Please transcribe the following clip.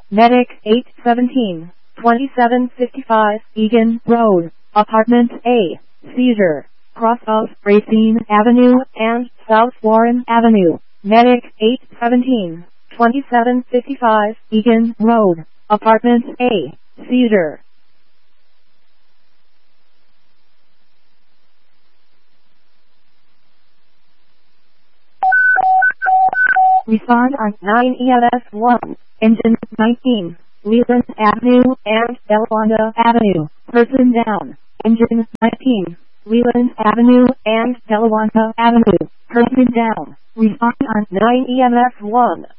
Medic 817, 2755, Egan Road, Apartment A, Seizure, cross of Racine Avenue and South Warren Avenue. Medic 817, 2755, Egan Road, Apartment A, Seizure. Respond on 9 EMS 1, Engine 19, Leland Avenue and Delawanda Avenue. Person down. Engine 19, Leland Avenue and Delawanda Avenue. Person down. Respond on 9 EMS 1.